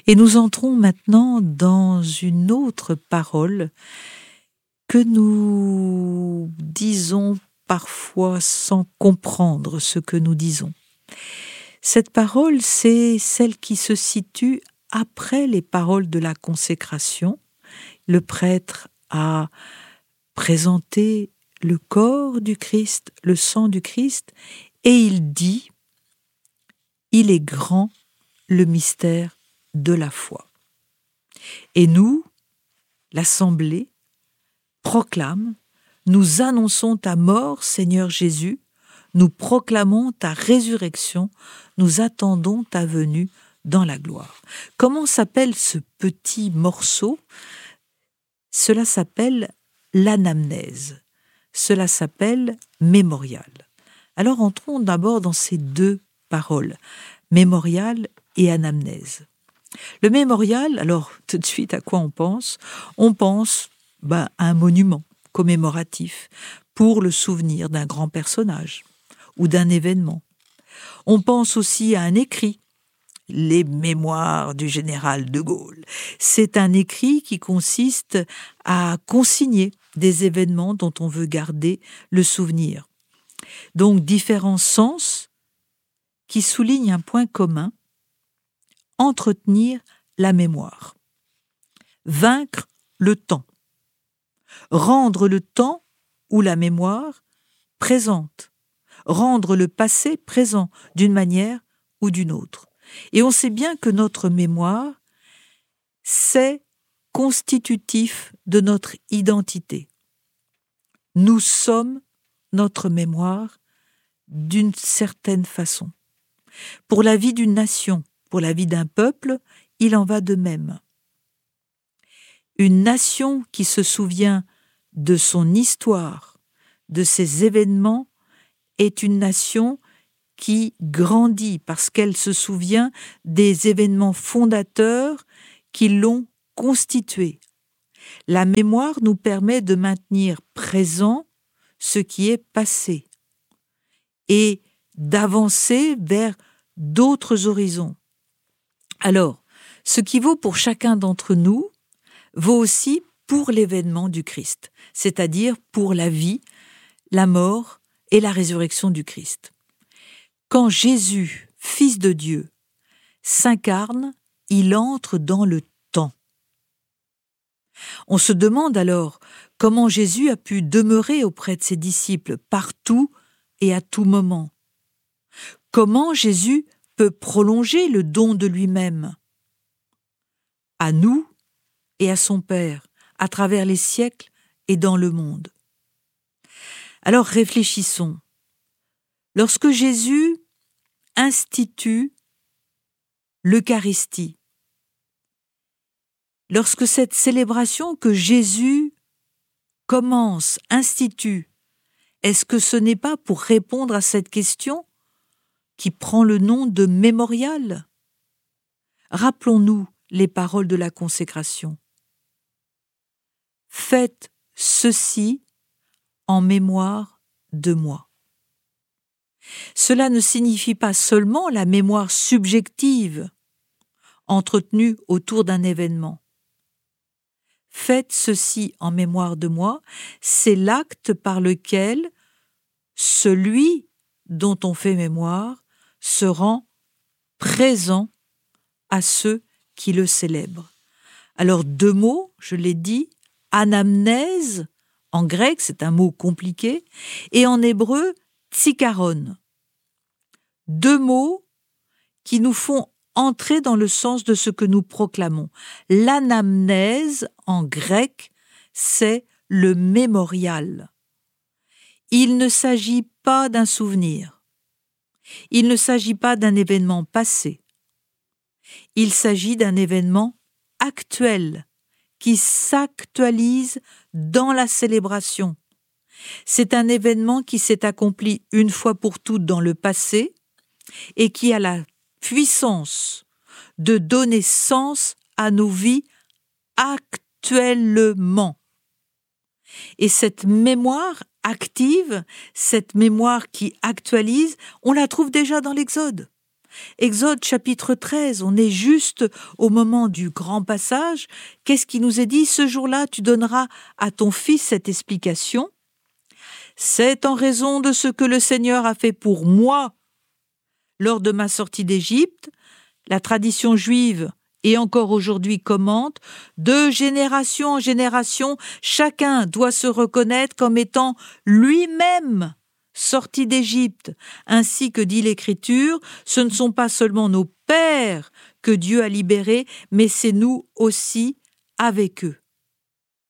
Et nous entrons maintenant dans une autre parole que nous disons parfois sans comprendre ce que nous disons. Cette parole, c'est celle qui se situe après les paroles de la consécration. Le prêtre a présenté le corps du Christ, le sang du Christ, et il dit « Il est grand le mystère de la foi ». Et nous, l'Assemblée, proclame, nous annonçons ta mort, Seigneur Jésus, nous proclamons ta résurrection, nous attendons ta venue dans la gloire. Comment s'appelle ce petit morceau ? Cela s'appelle l'anamnèse. Cela s'appelle mémorial. Alors entrons d'abord dans ces deux paroles, mémorial et anamnèse. Le mémorial, alors tout de suite à quoi on pense ? On pense à un monument commémoratif pour le souvenir d'un grand personnage ou d'un événement. On pense aussi à un écrit, les mémoires du général de Gaulle. C'est un écrit qui consiste à consigner des événements dont on veut garder le souvenir. Donc différents sens qui soulignent un point commun, entretenir la mémoire, vaincre le temps, rendre le temps ou la mémoire présente, rendre le passé présent d'une manière ou d'une autre. Et on sait bien que notre mémoire, c'est constitutif de notre identité. Nous sommes notre mémoire d'une certaine façon. Pour la vie d'une nation, pour la vie d'un peuple, il en va de même. Une nation qui se souvient de son histoire, de ses événements, est une nation qui grandit parce qu'elle se souvient des événements fondateurs qui l'ont constituée. La mémoire nous permet de maintenir présent ce qui est passé et d'avancer vers d'autres horizons. Alors, ce qui vaut pour chacun d'entre nous vaut aussi pour l'événement du Christ, c'est-à-dire pour la vie, la mort et la résurrection du Christ. Quand Jésus, Fils de Dieu, s'incarne, il entre dans le temps. On se demande alors comment Jésus a pu demeurer auprès de ses disciples partout et à tout moment. Comment Jésus peut prolonger le don de lui-même à nous et à son Père, à travers les siècles et dans le monde. Alors réfléchissons. Lorsque Jésus institue l'Eucharistie, lorsque cette célébration que Jésus commence, institue, est-ce que ce n'est pas pour répondre à cette question qui prend le nom de mémorial ? Rappelons-nous les paroles de la consécration. Faites ceci en mémoire de moi. Cela ne signifie pas seulement la mémoire subjective entretenue autour d'un événement. Faites ceci en mémoire de moi, c'est l'acte par lequel celui dont on fait mémoire se rend présent à ceux qui le célèbrent. Alors deux mots, je l'ai dit, anamnèse, en grec c'est un mot compliqué, et en hébreu, tsikaron. Deux mots qui nous font entrer dans le sens de ce que nous proclamons. L'anamnèse, en grec, c'est le mémorial. Il ne s'agit pas d'un souvenir. Il ne s'agit pas d'un événement passé. Il s'agit d'un événement actuel qui s'actualise dans la célébration. C'est un événement qui s'est accompli une fois pour toutes dans le passé et qui a la puissance de donner sens à nos vies actuellement. Et cette mémoire active, cette mémoire qui actualise, on la trouve déjà dans l'Exode. Exode chapitre 13, on est juste au moment du grand passage. Qu'est-ce qui nous est dit? Ce jour-là, tu donneras à ton fils cette explication. C'est en raison de ce que le Seigneur a fait pour moi lors de ma sortie d'Égypte. La tradition juive, et encore aujourd'hui, commente, de génération en génération, chacun doit se reconnaître comme étant lui-même sorti d'Égypte. Ainsi que dit l'Écriture, ce ne sont pas seulement nos pères que Dieu a libérés, mais c'est nous aussi avec eux.